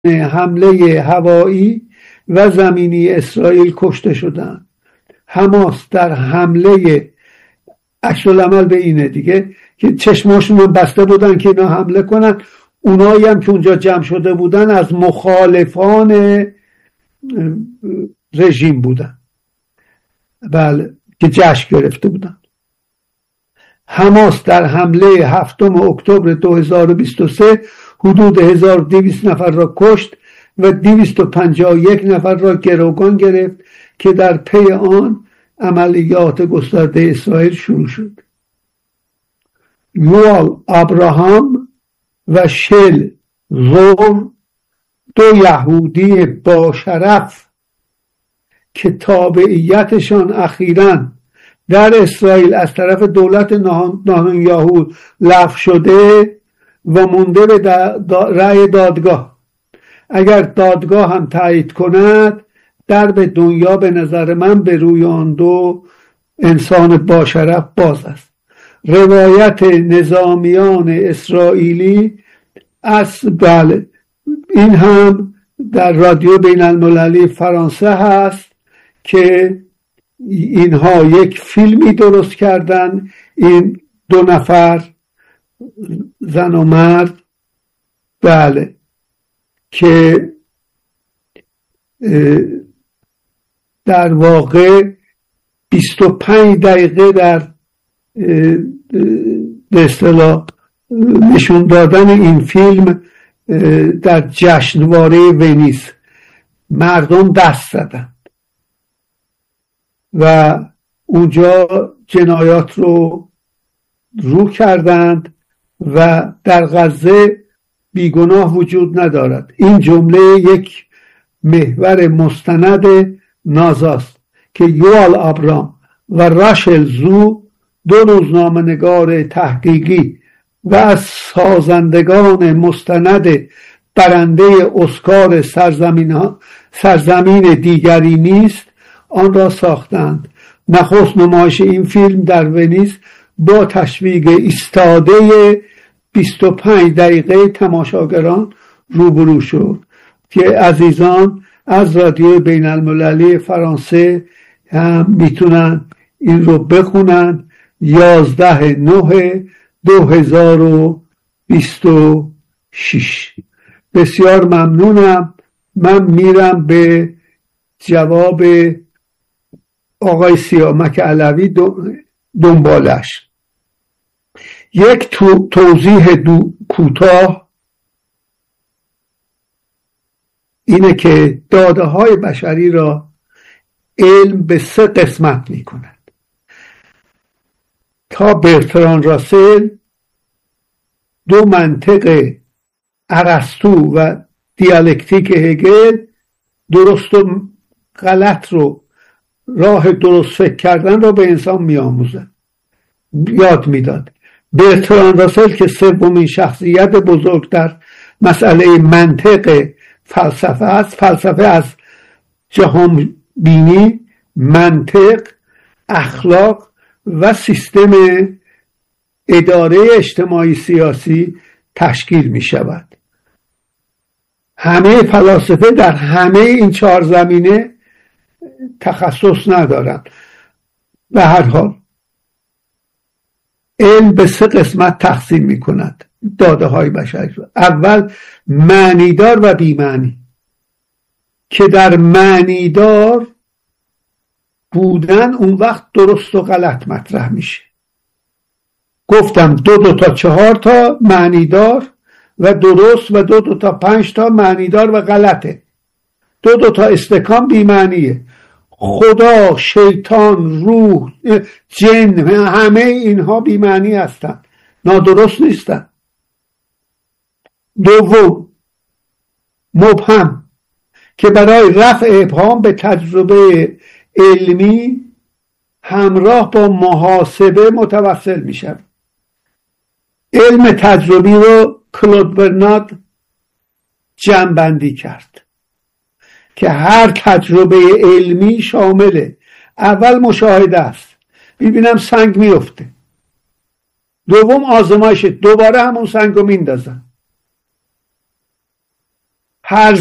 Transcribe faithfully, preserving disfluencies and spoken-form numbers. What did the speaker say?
حمله هوایی و زمینی اسرائیل کشته شدند. حماس در حمله عکس‌العمل به اینه دیگه که چشماشون بسته بودن که اینا حمله کنن. اونایی هم که اونجا جمع شده بودن از مخالفان رژیم بودن، بله، که جشن گرفته بودن. حماس در حمله هفتم اکتبر دو هزار و بیست و سه حدود هزار و دویست نفر را کشت و دویست و پنجاه و یک نفر را گروگان گرفت که در پی آن عملیات گسترده اسرائیل شروع شد. یوآل ابراهام و شل زور، دو یهودی با شرف که تابعیتشان اخیراً در اسرائیل از طرف دولت نتانیاهو لغو شده و مونده به رأی دادگاه. اگر دادگاه هم تایید کند، در به دنیا به نظر من به روی آن دو انسان با شرف باز است. روایت نظامیان اسرائیلی از بله این هم در رادیو بین المللی فرانسه هست که اینها یک فیلمی درست کردن، این دو نفر زن و مرد، بله، که در واقع بیست و پنج دقیقه در به اصطلاح نشون دادن این فیلم در جشنواره ونیز مردم دست زدن و اونجا جنایات رو رو کردند و در غزه بیگناه وجود ندارد. این جمله یک محور مستند نازاست که یوآل ابرام و راشل زو، دو روزنامه‌نگار تحقیقی و از سازندگان مستند برنده اسکار سرزمین, سرزمین دیگری نیست، آن را ساختند. نخست نمایش این فیلم در ونیز با تشویق ایستاده بیست و پنج دقیقه تماشاگران روبرو شد که عزیزان از رادیو بین المللی فرانسه هم میتونن این رو بخونن. یازده نه دو هزار و بیست و شش. بسیار ممنونم. من میرم به جواب آقای سیامک علوی دنبالش. یک تو توضیح کوتاه اینه که داده های بشری را علم به سه قسمت می کند. تا برتراند راسل دو منطق ارسطو و دیالکتیک هگل درست و غلط رو، راه درست فکر کردن را به انسان می آموزد، یاد می داد. برتراند راسل که سومین شخصیت بزرگ در مسئله منطق فلسفه است، فلسفه از جهان بینی، منطق، اخلاق و سیستم اداره اجتماعی سیاسی تشکیل می شود. همه فلاسفه در همه این چهار زمینه تخصص ندارند. به هر حال علم به سه قسمت تقسیم می کند داده های بشری را. اول معنیدار و بی‌معنی، که در معنیدار بودن اون وقت درست و غلط مطرح میشه. گفتم دو دو تا چهار تا معنیدار و درست و دو دو تا پنج تا معنیدار و غلطه. دو دو تا استکان بی‌معنیه. خدا، شیطان، روح، جن، همه اینها بی‌معنی هستند، نادرست نیستند. دوم مبهم، که برای رفع ابهام به تجربه علمی همراه با محاسبه متوسل می شود. علم تجربی رو کلود برنارد جمع بندی کرد که هر تجربه علمی شامل اول مشاهده است، ببینم سنگ میفته، دوم آزمایش، دوباره همون سنگ رو میندازن، هر